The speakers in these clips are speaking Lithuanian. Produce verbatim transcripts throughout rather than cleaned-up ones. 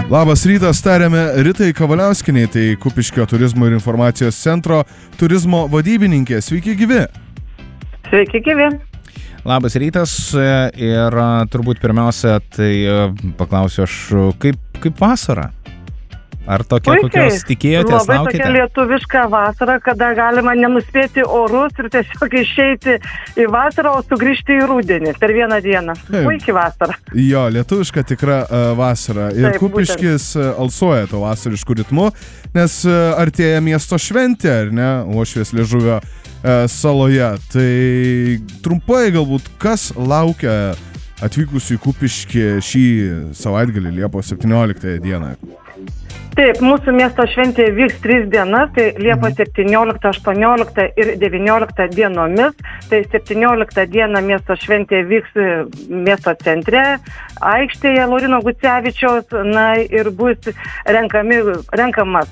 Labas rytas, tariame Ritai Kavaliauskiniai, tai Kupiškio turizmo ir informacijos centro turizmo vadybininkė. Sveiki gyvi. Sveiki gyvi. Labas rytas ir turbūt pirmiausia, tai paklausiu aš, kaip, kaip vasara? Ar tokia, Puikiai. Kokios tikėjotės, Labai laukite? tokia lietuviška vasara, kada galima nenuspėti orus ir tiesiog išeiti į vasarą, o sugrįžti į rudenį per vieną dieną. Puikiai vasara. Jo, lietuviška tikra uh, vasara. Ir Taip, Kupiškis uh, alsuoja to vasarišku ritmu, nes uh, artėja miesto šventė, ar ne, Uošvės Liežuvio uh, saloje. Tai trumpai galbūt, kas laukia atvykusių į Kupiškį šį savaitgalį Liepos septynioliktąją dieną? Taip, mūsų miesto šventė vyks tris dienas, tai Liepos septynioliktą, aštuonioliktą ir devynioliktą dienomis. Tai septynioliktą dieną miesto šventė vyks miesto centre, aikštėje Lauryno Gucevičiaus, na ir bus renkami, renkamas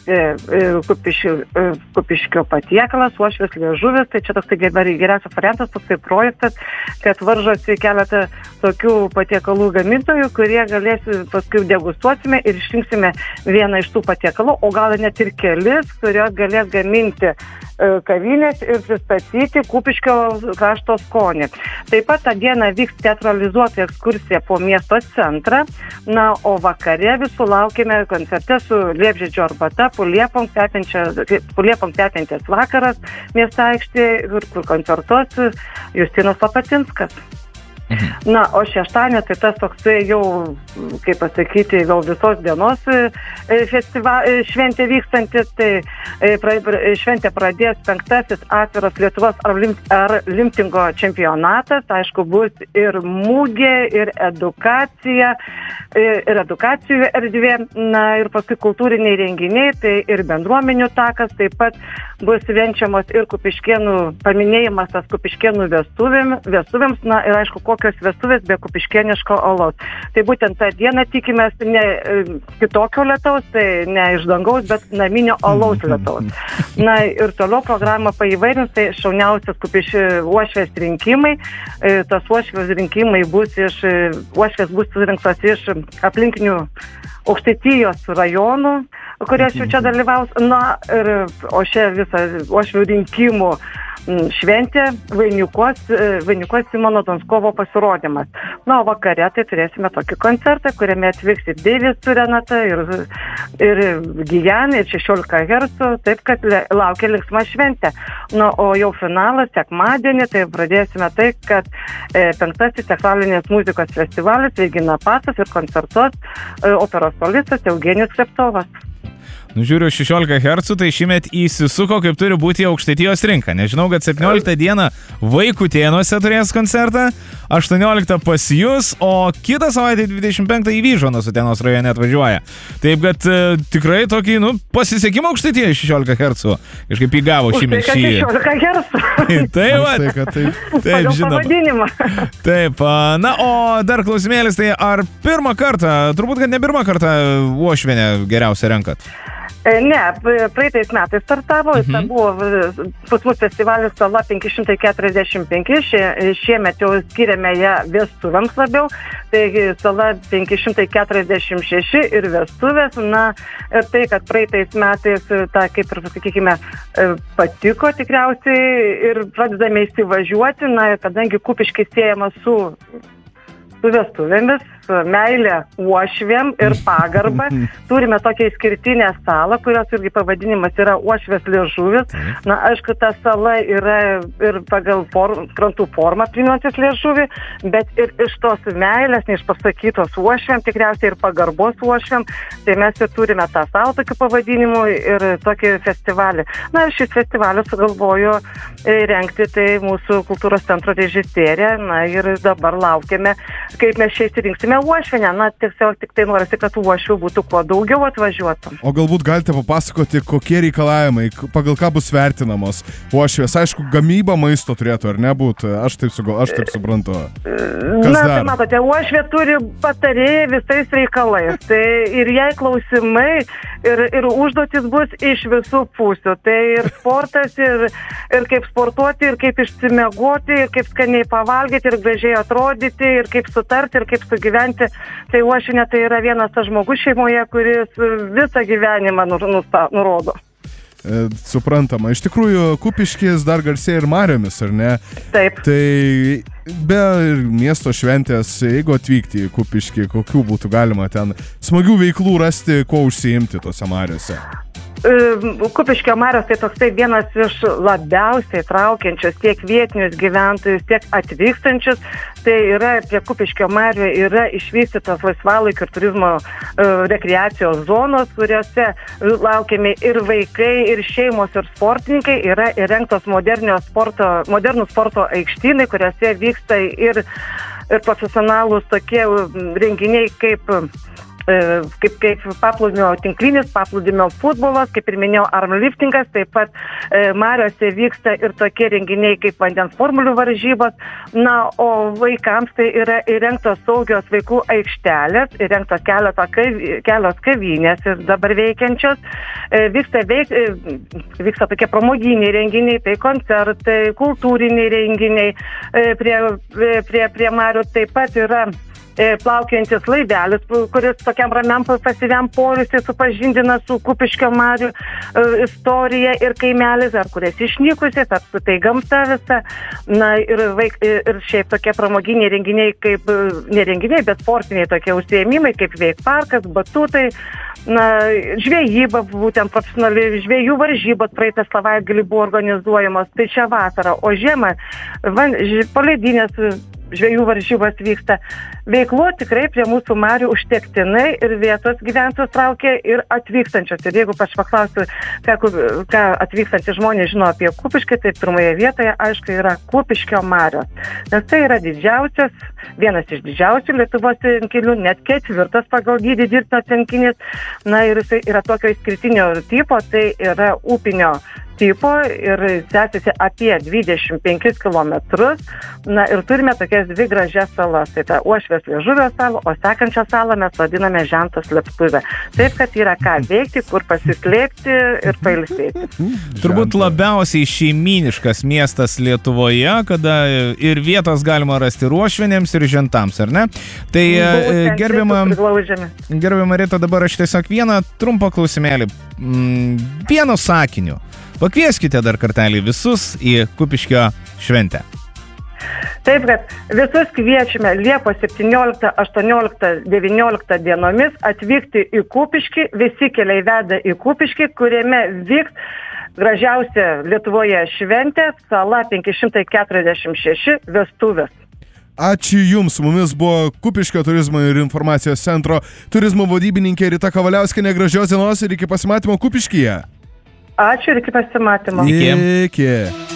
Kupiškio, Kupiškio patiekalas, Uošvės Liežuvis, tai čia toks geriausias variantas, toksai projektas, kad varžosi keletą tokių patiekalų gamintojų, kurie galės paskui degustuosime ir išrinksime vieną iš tų patiekalų, o gal net ir kelis, kurios galės gaminti kavinės ir pristatyti Kupiškio krašto skonį. Taip pat tą dieną vyks teatralizuota ekskursija po miesto centrą, na, o vakare visų laukime koncerte su Liepžiedžio arbata, po Liepom kvepiantis vakaras miesto aikštėje, kur koncertuos Justinas Lapatinskas. Na, o šeštadienį tai tas toksai jau, kaip pasakyti, gal visos dienos festiva, šventė vykstantis, tai pra, šventė pradės penktasis atviras Lietuvos arlimtingo čempionatas, aišku, bus ir mūgė, ir edukacija, ir edukacijų erdvė, na, ir paskui kultūriniai renginiai, tai ir bendruomenių takas, taip pat bus švenčiamos ir Kupiškėnų, paminėjimas tas Kupiškėnų vestuvėms, vestuvėms, na, ir aišku, kokios vestuvės be kupiškėniško alaus. Tai būtent tą dieną tikimės ne e, kitokio lietaus, tai ne iš dangaus, bet naminio alaus lietaus. Na ir toliau programą paįvairins, tai šauniausias Kupiškio Uošvės rinkimai. E, tas Uošvės rinkimai bus iš, Uošvės bus surinktos iš aplinkinių Aukštaitijos rajonų, kurias jau čia dalyvaus. Na ir o čia visą Uošvių rinkimų šventė vainikuos, vainikuos Simono Donskovo pasirodymas. Na, o vakare tai turėsime tokį koncertą, kuriame atvyks ir Deivis su Renata, ir, ir Gijan, ir šešiolika hercų, taip kad laukia linksma šventė. Na, o jau finalas sekmadienį, tai pradėsime tai, kad e, penktasis sakralinės muzikos festivalis Regina Pasas ir koncertuos e, operos solistas Eugenijus Kleptovas. Nu, žiūriu, šešiolika hercų, tai šįmet įsisuko, kaip turi būti Aukštaitijos rinka. Nežinau, kad septynioliktą dieną Vaikutėnuose turės koncertą, aštuonioliktą pas jus, o kitą savaitę dvidešimt penktą į Vyžuonos Utenos rajone atvažiuoja. Taip, kad e, tikrai tokį, nu, pasisekimą Aukštaitijoje šešiolika hercų. Kažkaip įgavo šįmet šį. šešiolika hercų. Taip, va. Taip, taip. Taip, žinoma. Taip, na, o dar klausimėlis, tai ar pirmą kartą, turbūt, kad ne pirmą kartą Uošvienę geriausia renkat? Ne, praeitais metais startavo, mhm. Tai buvo pas mus festivalis Sala penki šimtai keturiasdešimt penki, šie, šiemet jau skiriame ją vestuvėms labiau, tai Sala penki šimtai keturiasdešimt šeši ir vestuvės, na, ir tai, kad praeitais metais, ta, kaip ir sakykime, patiko tikriausiai ir pradedame įsivažiuoti, na, kadangi Kupiškis siejama su, su vestuvėmis, meilė uošvėm ir pagarbą. Turime tokią išskirtinę salą, kurios irgi pavadinimas yra Uošvės Liežuvis. Na, aišku, ta sala yra ir pagal form, krantų formą primenantis liežuvį, bet ir iš tos meilės, neišpasakytos uošvėm, tikriausiai ir pagarbos uošvėm, tai mes ir turime tą salą tokiu pavadinimu ir tokį festivalį. Na, ir šis festivalis sugalvojo rengti tai mūsų kultūros centro režisierė, na, ir dabar laukiame, kaip mes čia įsirinksime Uošvienę. Na, tiesiog tik tai norisi, kad uošvių būtų kuo daugiau atvažiuotų. O galbūt galite papasakoti, kokie reikalavimai, pagal ką bus vertinamos uošvės? Aišku, gamyba maisto turėtų, ar nebūtų? Aš taip, sugal, aš taip suprantu. Kas Na, dar? Tai matote, uošvė turi patarėją visais reikalais. Tai ir jei klausimai ir, ir užduotis bus iš visų pusių. Tai ir sportas, ir, ir kaip sportuoti, ir kaip išsimiegoti, ir kaip skaniai pavalgyti, ir gražiai atrodyti, ir kaip sutarti, ir kaip sugyventi. Tai uošinė tai yra vienas tas žmogus šeimoje, kuris visą gyvenimą nurodo. E, suprantama. Iš tikrųjų, Kupiškis dar garsėja ir mariomis, ar ne? Taip. Tai be miesto šventės, jeigu atvykti į Kupiškį, kokių būtų galima ten smagių veiklų rasti, ko užsiimti tose mariose? Kupiškio marios tai toksai vienas iš labiausiai traukiančius tiek vietinius gyventojus, tiek atvykstančius. Tai yra prie Kupiškio marių yra išvystytos laisvalaikio ir turizmo uh, rekreacijos zonos, kuriuose laukiami ir vaikai, ir šeimos, ir sportininkai. Yra įrengtos modernios sporto, modernų sporto aikštynai, kuriuose vyksta ir, ir profesionalūs tokie renginiai kaip kaip, kaip paplūdimio tinklinis, paplūdimio futbolas, kaip ir minėjau, armliftingas, taip pat e, mariose vyksta ir tokie renginiai kaip vandens formulių varžybos. Na, o vaikams tai yra įrengtos saugios vaikų aikštelės, įrengtos kelios kavinės ir dabar veikiančios. E, vyksta, veik, e, vyksta tokie pramoginiai renginiai, tai koncertai, kultūriniai renginiai e, prie, prie, prie marių. Taip pat yra plaukiantis laivelis, kuris tokiam ramiam pasyviam poilsiui supažindina su Kupiškio marių e, istorija ir kaimelis, ar kurias išnykusiais, ar su tai gamta visa. Na ir, vaik, ir šiaip tokie pramoginiai renginiai, kaip ne renginiai, bet sportiniai tokie užsiėmimai, kaip veik parkas, batutai. Na, žvejyba, būtent profesionali žvejų varžybos praeitą savaitgalį buvo organizuojamos, tai čia vasara, o žiemą van, ž, poledinės žvejų varžybos vyksta. Veiklo tikrai prie mūsų marių užtektinai ir vietos gyventojus traukia ir atvykstančios. Ir jeigu aš paklausiu, ką, ką atvykstantys žmonės žino apie Kupiškį, tai pirmoje vietoje, aišku, yra Kupiškio marios. Nes tai yra didžiausias, vienas iš didžiausių Lietuvos tvenkinių, net ketvirtas pagal dydį dirbtinas tvenkinys. Na ir jis yra tokio išskirtinio tipo, tai yra upinio tipo ir tęsiasi apie dvidešimt penkis kilometrus. Na ir turime tokias dvi gražias salas. Tai ta Uošvės Liežuvio sala, o sekančią salą mes vadiname Žentos slėptuvę. Taip, kad yra ką veikti, kur pasislėpti ir pailsėti. Turbūt labiausiai šeimyniškas miestas Lietuvoje, kada ir vietos galima rasti ir uošvienėms, ir žentams, ar ne? Tai gerbiama, gerbiama Rita, dabar aš tiesiog vieną trumpą klausimėlį. Vienu sakiniu. Pakvieskite dar kartelį visus į Kupiškio šventę. Taip, kad visus kviečiame Liepos septynioliktą, aštuonioliktą, devynioliktą dienomis atvykti į Kupiškį. Visi keliai veda į Kupiškį, kuriame vyks gražiausia Lietuvoje šventė, sala penki šimtai keturiasdešimt šeši vestuvės. Ačiū Jums, su mumis buvo Kupiškio turizmo ir informacijos centro turizmo vadybininkė Rita Kavaliauskienė. Gražios dienos ir iki pasimatymo Kupiškyje. Ačiū ir iki pasimatymo. Iki. Iki.